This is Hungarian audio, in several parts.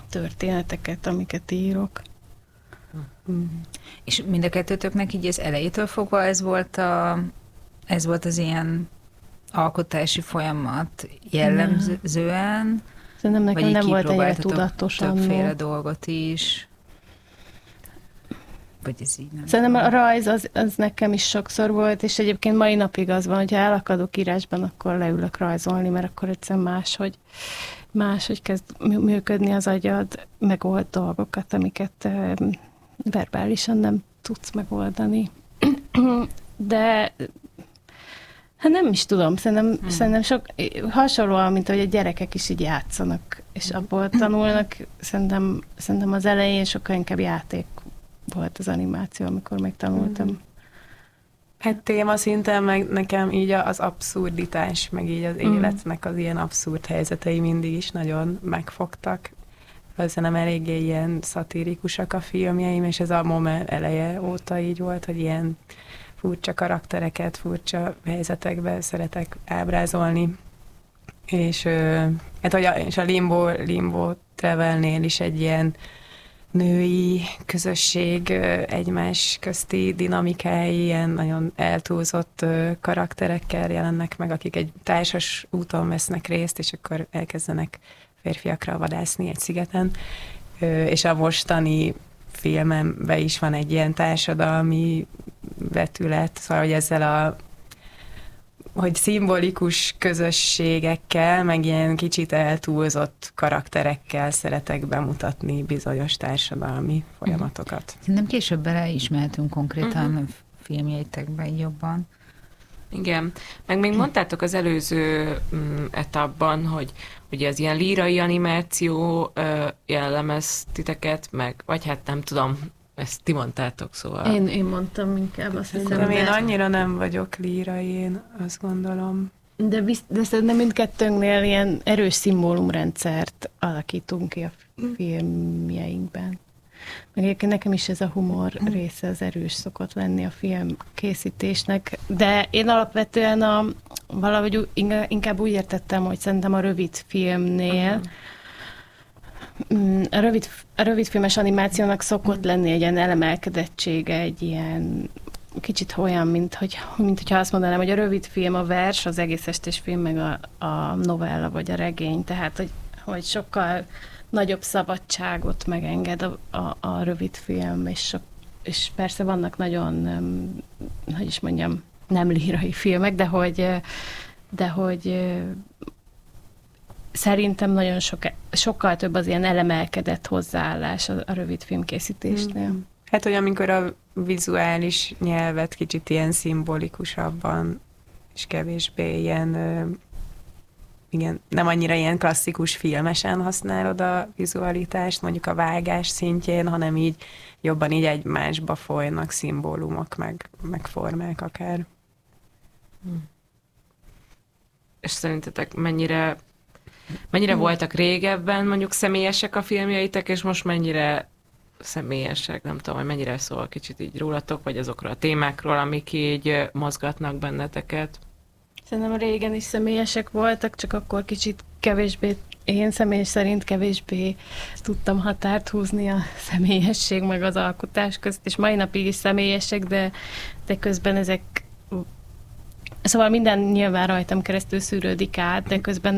történeteket, amiket írok. És mind a kettőtöknek így az elejétől fogva ez volt az ilyen alkotási folyamat jellemzően? Szerintem nekem nem volt ennyire tudatosan. Többféle dolgot is. Vagy ez így nem. Szerintem a rajz az nekem is sokszor volt, és egyébként mai napig az van, hogyha elakadok írásban, akkor leülök rajzolni, mert akkor egyszerűen máshogy kezd működni az agyad, megold dolgokat, amiket verbálisan nem tudsz megoldani. De hát nem is tudom, szerintem sok hasonlóan, mint ahogy a gyerekek is így játszanak, és abból tanulnak, szerintem az elején sokkal inkább játék volt az animáció, amikor megtanultam. Hát témaszinten meg nekem így az abszurditás, meg így az életnek az ilyen abszurd helyzetei mindig is nagyon megfogtak. Szerintem eléggé ilyen szatírikusak a filmjeim, és ez a Moment eleje óta így volt, hogy ilyen furcsa karaktereket, furcsa helyzetekben szeretek ábrázolni. És, és a Limbo Travelnél is egy ilyen női közösség egymás közti dinamikái, ilyen nagyon eltúlzott karakterekkel jelennek meg, akik egy társas úton vesznek részt, és akkor elkezdenek férfiakra vadászni egy szigeten. És a mostani filmemben is van egy ilyen társadalmi vetület, szóval, hogy ezzel hogy szimbolikus közösségekkel, meg ilyen kicsit eltúlzott karakterekkel szeretek bemutatni bizonyos társadalmi folyamatokat. Nem később beleismertünk konkrétan filmjeitekben jobban. Igen. Meg még mondtátok az előző etapban, hogy ugye az ilyen lírai animáció jellemez titeket, meg, vagy hát nem tudom, ezt ti mondtátok, szóval. Én mondtam inkább azt hiszem. Én annyira nem vagyok lírai, én azt gondolom. De szerintem mindkettőnknél ilyen erős szimbólumrendszert alakítunk ki a filmjeinkben. Meg egyébként nekem is ez a humor része az erős szokott lenni a film készítésnek, de én alapvetően valahogy inkább úgy értettem, hogy szerintem a rövid filmnél a rövidfilmes animációnak szokott lenni egy ilyen elemelkedettsége, egy ilyen kicsit olyan, mint hogyha azt mondanám, hogy a rövidfilm a vers, az egész estés film, meg a novella vagy a regény, tehát hogy sokkal nagyobb szabadságot megenged a rövidfilm, és persze vannak nagyon, hogy is mondjam, nem lírai filmek, de hogy szerintem nagyon sokkal több az ilyen elemelkedett hozzáállás a rövid filmkészítésnél. Hát, hogy amikor a vizuális nyelvet kicsit ilyen szimbolikusabban, és kevésbé ilyen, igen, nem annyira ilyen klasszikus filmesen használod a vizualitást, mondjuk a vágás szintjén, hanem így jobban így egymásba folynak szimbólumok, meg formák akár. És szerintetek mennyire voltak régebben mondjuk személyesek a filmjeitek, és most mennyire személyesek, nem tudom, hogy mennyire szól kicsit így rólatok, vagy azokról a témákról, amik így mozgatnak benneteket? Szerintem régen is személyesek voltak, csak akkor kicsit kevésbé, én személy szerint kevésbé tudtam határt húzni a személyesség meg az alkotás között, és mai napig is személyesek, de közben ezek, szóval minden nyilván rajtam keresztül szűrődik át, de közben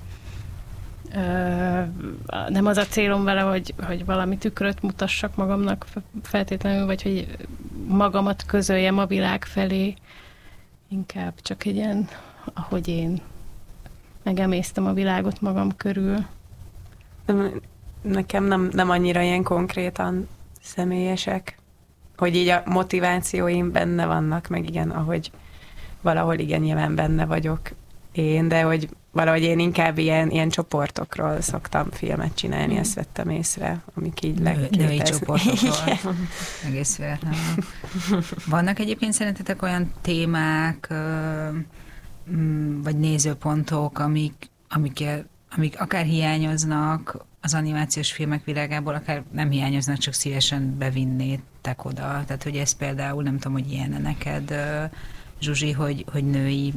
nem az a célom vele, hogy valami tükröt mutassak magamnak feltétlenül, vagy hogy magamat közöljem a világ felé. Inkább csak egy ilyen, ahogy én megemésztem a világot magam körül. Nekem nem annyira ilyen konkrétan személyesek, hogy így a motivációim benne vannak, meg igen, ahogy valahol igen, nyilván benne vagyok én, de hogy valahogy én inkább ilyen csoportokról szoktam filmet csinálni, ezt vettem észre, amik így női csoportokról. Egész véletlenül. Vannak egyébként szerintetek olyan témák, vagy nézőpontok, amik akár hiányoznak az animációs filmek világából, akár nem hiányoznak, csak szívesen bevinnétek oda. Tehát, hogy ez például, nem tudom, hogy ilyen neked, Zsuzsi, hogy női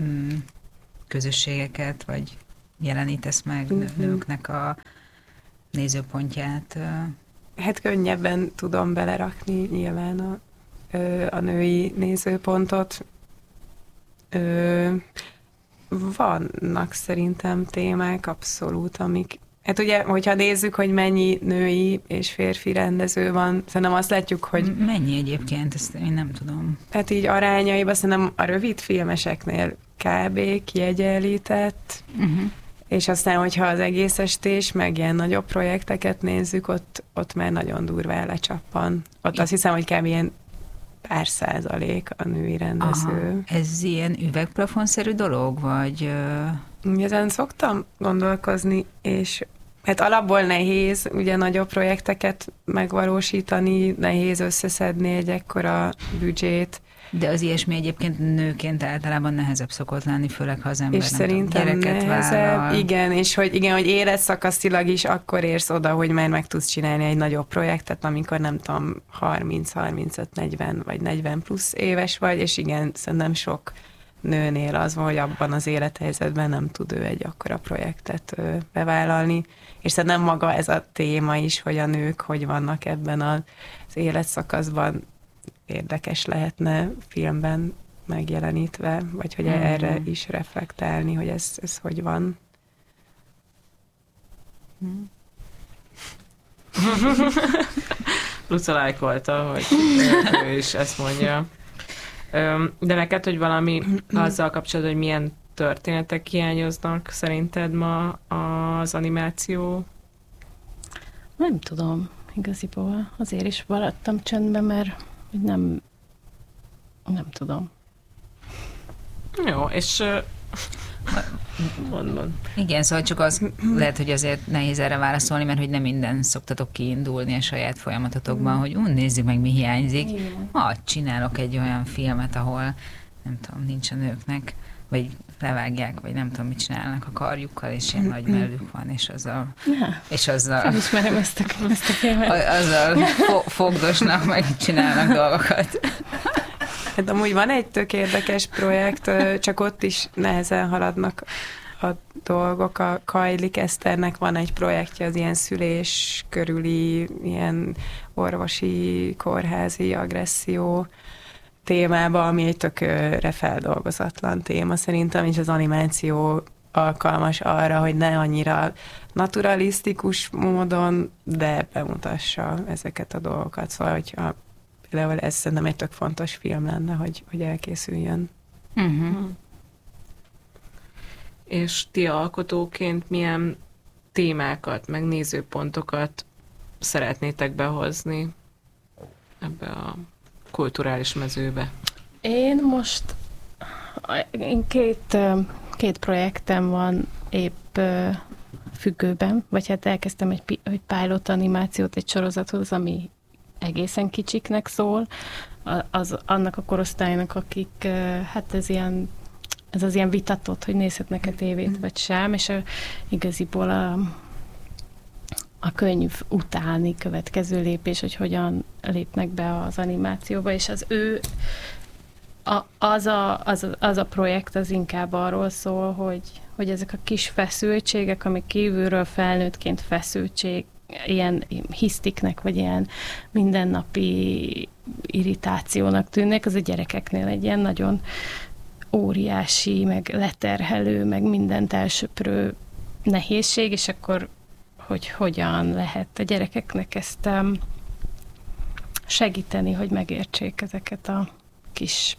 közösségeket, vagy jelenítesz meg nőknek a nézőpontját? Hát könnyebben tudom belerakni nyilván a női nézőpontot. Vannak szerintem témák abszolút, amik... Hát ugye, hogyha nézzük, hogy mennyi női és férfi rendező van, szerintem azt látjuk, hogy... Mennyi egyébként? Ezt én nem tudom. Hát így arányaiban szerintem a rövid filmeseknél kb. Kiegyenlített, és aztán, hogyha az egész estés, meg ilyen nagyobb projekteket nézzük, ott már nagyon durván lecsappan. Ott azt hiszem, hogy kb. Ilyen pár százalék a női rendező. Aha. Ez ilyen üvegplafonszerű dolog, vagy... Ezen szoktam gondolkozni, és hát alapból nehéz ugye nagyobb projekteket megvalósítani, nehéz összeszedni egy ekkora büdzsét. De az ilyesmi egyébként nőként általában nehezebb szokott lenni, főleg ha az ember és szerintem nehezebb, igen, és hogy életszakaszilag is akkor érsz oda, hogy már meg tudsz csinálni egy nagyobb projektet, amikor nem tudom, 30, 35, 40 vagy 40 plusz éves vagy, és igen, szerintem sok nőnél az van, hogy abban az élethelyzetben nem tud ő egy akkora projektet bevállalni, és szerintem maga ez a téma is, hogy a nők hogy vannak ebben az életszakaszban, érdekes lehetne filmben megjelenítve, vagy hogy erre is reflektálni, hogy ez hogy van. Luca lájkolta, hogy ő is ezt mondja. De neked, hogy valami azzal kapcsolatban, hogy milyen történetek hiányoznak szerinted ma az animáció? Nem tudom, igaziból. Azért is maradtam csöndben, mert nem tudom. Jó, és mond. Igen, szóval csak az lehet, hogy azért nehéz erre válaszolni, mert hogy nem minden szoktatok kiindulni a saját folyamatotokban, hogy nézzük meg, mi hiányzik. Csinálok egy olyan filmet, ahol nem tudom, nincs a nőknek, vagy levágják, vagy nem tudom, mit csinálnak a karjukkal, és ilyen nagy mellük van, és azzal felismerem ezt a filmet. Azzal fogdosnak, meg csinálnak dolgokat. Hát amúgy van egy tök érdekes projekt, csak ott is nehezen haladnak a dolgok. A Kajlik Eszternek van egy projektje, az ilyen szülés körüli, ilyen orvosi, kórházi agresszió témába, ami egy tökre feldolgozatlan téma szerintem, és az animáció alkalmas arra, hogy ne annyira naturalisztikus módon, de bemutassa ezeket a dolgokat. Szóval, hogyha például ez szerintem egy tök fontos film lenne, hogy elkészüljön. És ti alkotóként milyen témákat, meg nézőpontokat szeretnétek behozni ebbe a kulturális mezőbe? Én két projektem van épp függőben, vagy hát elkezdtem egy pilot animációt egy sorozathoz, ami egészen kicsiknek szól, annak a korosztálynak, akik, hát ez az ilyen vitatott, hogy nézhetnek-e tévét, vagy sem, és igaziból a könyv utáni következő lépés, hogy hogyan lépnek be az animációba, és az a projekt az inkább arról szól, hogy ezek a kis feszültségek, amik kívülről felnőttként feszültség, ilyen hisztiknek, vagy ilyen mindennapi irritációnak tűnnek, az a gyerekeknél egy ilyen nagyon óriási, meg leterhelő, meg mindent elsöprő nehézség, és akkor hogy hogyan lehet a gyerekeknek ezt segíteni, hogy megértsék ezeket a kis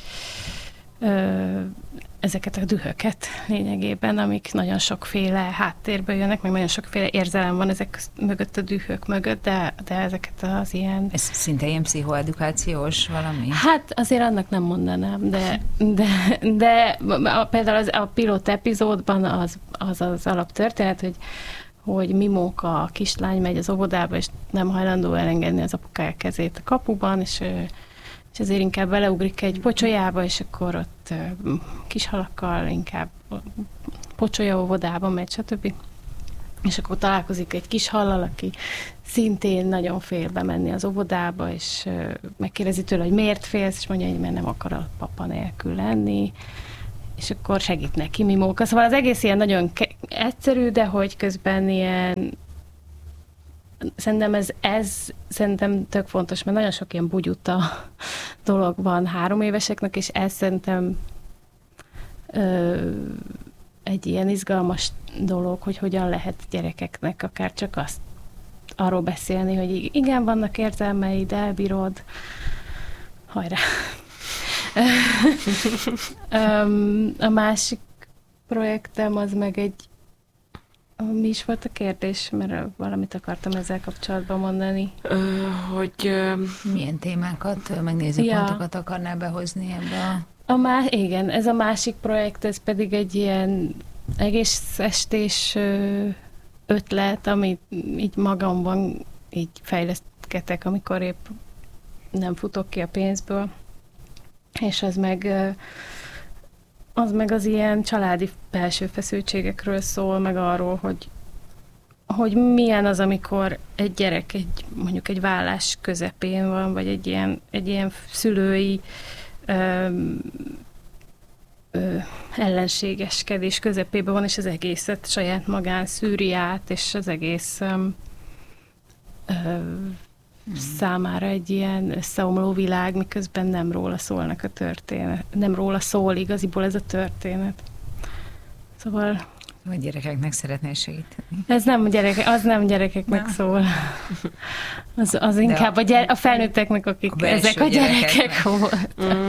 ezeket a dühöket lényegében, amik nagyon sokféle háttérből jönnek, meg nagyon sokféle érzelem van ezek mögött, a dühök mögött, de ezeket az ilyen... Ez szinte ilyen pszichoedukációs valami? Hát azért annak nem mondanám, de például a pilot epizódban az alaptörténet, hogy Mimóka, a kislány megy az óvodába, és nem hajlandó elengedni az apukája kezét a kapuban, és ezért inkább beleugrik egy pocsolyába, és akkor ott kis halakkal inkább pocsolya óvodába megy, stb. És akkor találkozik egy kis hallal, aki szintén nagyon fél bemenni az óvodába, és megkérdezi tőle, hogy miért félsz, és mondja, hogy mert nem akar a papa nélkül lenni, és akkor segít neki Mimóka. Szóval az egész ilyen nagyon egyszerű, de hogy közben ilyen szerintem ez szerintem tök fontos, mert nagyon sok ilyen bugyuta dolog van 3 éveseknek, és ez szerintem egy ilyen izgalmas dolog, hogy hogyan lehet gyerekeknek akár csak azt arról beszélni, hogy igen, vannak érzelmeid, elbírod, hajrá. A másik projektem az meg egy... Mi is volt a kérdés? Mert valamit akartam ezzel kapcsolatban mondani. Milyen témákat, megnéző pontokat akarnál behozni ebbe igen, ez a másik projekt, ez pedig egy ilyen egész estés ötlet, amit így magamban így fejlesztgetek, amikor épp nem futok ki a pénzből. És az meg az ilyen családi belső feszültségekről szól, meg arról, hogy milyen az, amikor egy gyerek mondjuk egy vállás közepén van, vagy egy ilyen szülői ellenségeskedés közepében van, és az egészet saját magán szűri át, és az egész számára egy ilyen összeomló világ, miközben nem róla szólnak a történet. Nem róla szól igaziból ez a történet. Szóval... Vagy gyerekeknek szeretnél segíteni? Ez nem az nem gyerekeknek szól. Az inkább a felnőtteknek, akik ezek a gyerekek voltak.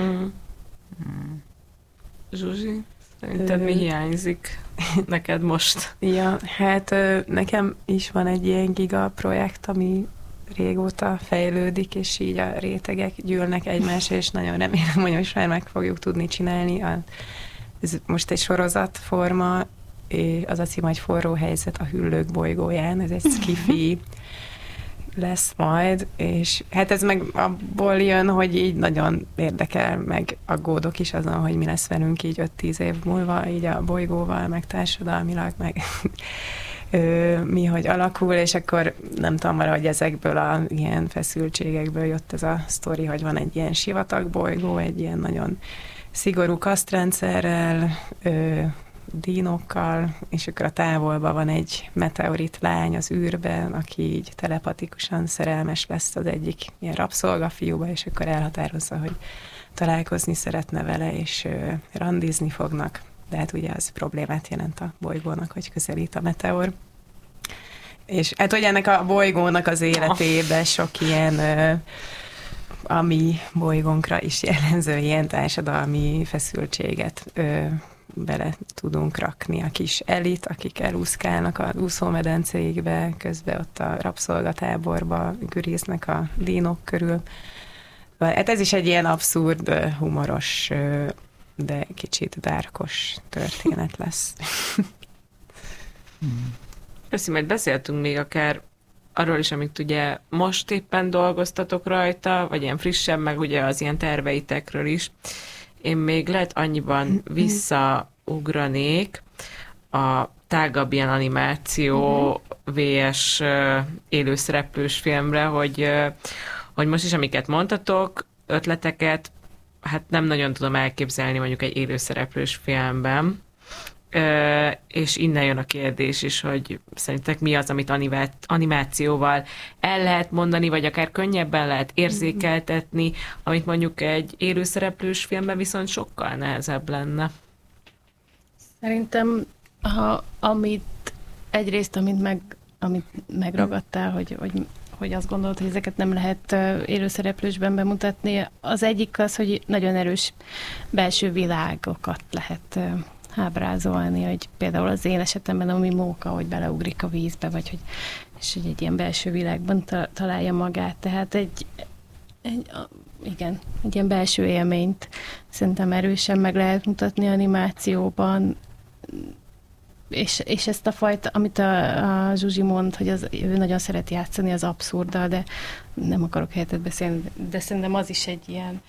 Zsuzsi, szerinted mi hiányzik neked most? Ja, hát nekem is van egy ilyen giga projekt, ami régóta fejlődik, és így a rétegek gyűlnek egymásra, és nagyon remélem, hogy most már meg fogjuk tudni csinálni. Ez most egy sorozatforma, az a cím, hogy Forró helyzet a Hüllők bolygóján, ez egy sci-fi lesz majd, és hát ez meg abból jön, hogy így nagyon érdekel, meg aggódok is azon, hogy mi lesz velünk így 5-10 év múlva, így a bolygóval, meg társadalmilag, meg mi, hogy alakul, és akkor nem tudom, hogy ezekből a ilyen feszültségekből jött ez a sztori, hogy van egy ilyen sivatagbolygó, egy ilyen nagyon szigorú kasztrendszerrel, dínokkal, és akkor a távolban van egy meteorit lány az űrben, aki így telepatikusan szerelmes lesz az egyik ilyen rabszolgafiúba, és akkor elhatározza, hogy találkozni szeretne vele, és randizni fognak. De hát ugye az problémát jelent a bolygónak, hogy közelít a meteor. És hát hogy ennek a bolygónak az életében sok ilyen, a mi bolygónkra is jellemző ilyen társadalmi feszültséget bele tudunk rakni. A kis elit, akik elúszkálnak az úszómedencéikbe, közben ott a rabszolgatáborba güriznek a dínok körül. Hát ez is egy ilyen abszurd, humoros, de kicsit dárkos történet lesz. Köszi, mert beszéltünk még akár arról is, amit ugye most éppen dolgoztatok rajta, vagy ilyen frissebb, meg ugye az ilyen terveitekről is. Én még lehet annyiban visszaugranék a tágabb ilyen animáció VS élőszereplős filmre, hogy most is, amiket mondtatok, ötleteket, hát nem nagyon tudom elképzelni mondjuk egy élőszereplős filmben, és innen jön a kérdés is, hogy szerintek mi az, amit animációval el lehet mondani, vagy akár könnyebben lehet érzékeltetni, amit mondjuk egy élőszereplős filmben viszont sokkal nehezebb lenne. Szerintem, amit megragadtál, hogy azt gondolod, hogy ezeket nem lehet élőszereplősben bemutatni, az egyik az, hogy nagyon erős belső világokat lehet ábrázolni, hogy például az én esetemben a Mimóka, hogy beleugrik a vízbe, vagy hogy egy ilyen belső világban találja magát. Tehát egy ilyen belső élményt szerintem erősen meg lehet mutatni animációban, és ezt a fajta, amit a Zsuzsi mond, hogy ő nagyon szeret játszani az abszurddal, de nem akarok helyettet beszélni, de szerintem az is egy ilyen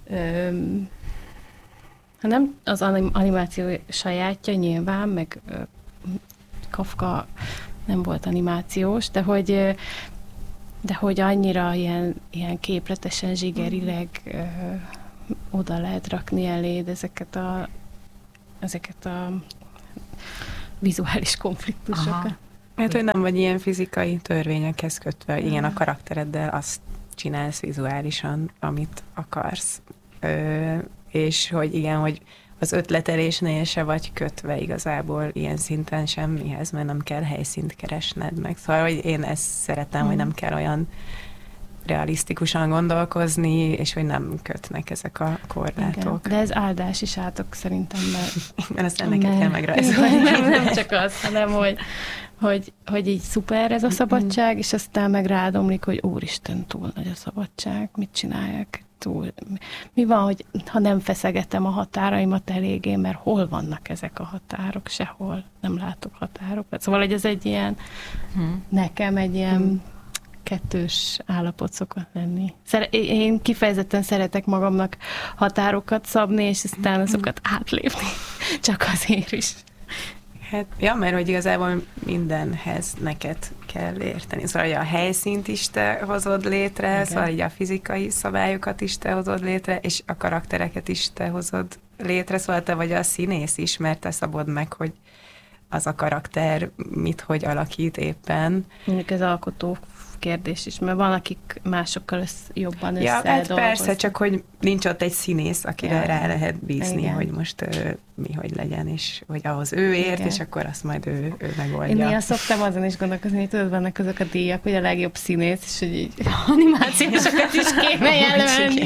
nem az animáció sajátja nyilván, meg Kafka nem volt animációs, de hogy annyira ilyen képletesen, zsigerileg oda lehet rakni eléd ezeket a vizuális konfliktusokat. Hát, hogy nem vagy ilyen fizikai törvényekhez kötve, igen, a karaktereddel azt csinálsz vizuálisan, amit akarsz. És hogy igen, hogy az ötletelésnél se vagy kötve igazából ilyen szinten semmihez, mert nem kell helyszínt keresned meg. Szóval, hogy én ezt szeretem, hogy nem kell olyan realisztikusan gondolkozni, és hogy nem kötnek ezek a korlátok. Igen, de ez áldás is átok szerintem, mert aztán neked kell megrajzolni. Nem csak az, hanem hogy így szuper ez a szabadság, és aztán meg rádomlik, hogy úristen, túl nagy a szabadság, mit csinálják túl. Mi van, hogy ha nem feszegetem a határaimat eléggé, mert hol vannak ezek a határok? Sehol nem látok határokat. Szóval, hogy ez egy ilyen, nekem egy ilyen kettős állapot szokott lenni. Én kifejezetten szeretek magamnak határokat szabni, és aztán azokat átlépni. Csak azért is. Hát, ja, mert hogy igazából mindenhez neked kell érteni. Szóval, hogy a helyszínt is te hozod létre, igen. Szóval hogy a fizikai szabályokat is te hozod létre, és a karaktereket is te hozod létre, szóval te vagy a színész is, mert te szabod meg, hogy az a karakter hogy alakít éppen. Mondjuk ez alkotó kérdés is, mert van, akik másokkal jobban összedolgozni. Ja, hát persze, csak hogy nincs ott egy színész, akire rá lehet bízni, igen. Hogy most mi hogy legyen, és hogy ahhoz ő ért, igen. És akkor azt majd ő megoldja. Én néha szoktam azon is gondolkozni, hogy tudod, vannak azok a díjak, hogy a legjobb színész, és hogy így animációsokat is kéne jelölni.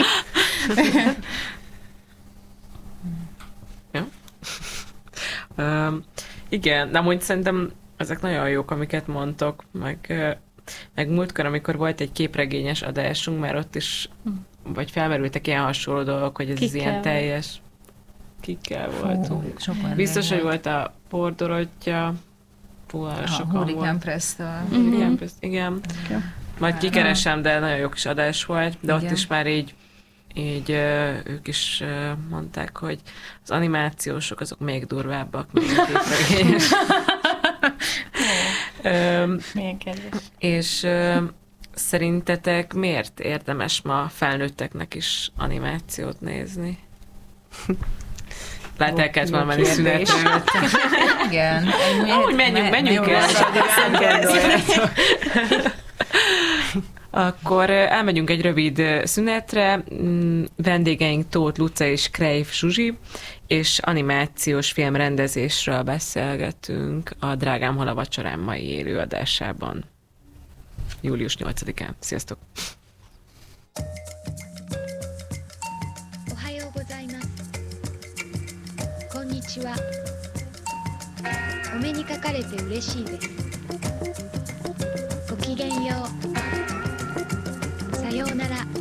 Igen, de amúgy szerintem ezek nagyon jók, amiket mondtok, meg múltkor, amikor volt egy képregényes adásunk, mert ott is vagy felmerültek ilyen hasonló dolgok, hogy ez ilyen teljes... Kikkel voltunk. Biztos, hogy volt a Bordorottya, Hurricane Press-től. Igen. Majd kikeresem, de nagyon jó kis adás volt, de igen. Ott is már így ők is mondták, hogy az animációsok azok még durvábbak, mint a képregényes. Milyen kedves. És szerintetek miért érdemes ma felnőtteknek is animációt nézni? Lehet, el kellett volna menni szünetre. Igen. Úgy menjünk el. Akkor elmegyünk egy rövid szünetre. Vendégeink Tóth Luca és Krejf Zsuzsi, és animációs filmrendezésről beszélgetünk a Drágám, hol a vacsorám mai élő adásában. Július 8-án. Sziasztok! Ohayou gozaimasu. Konnichiwa. お目にかかれて嬉しいです。ごきげんよう。さようなら。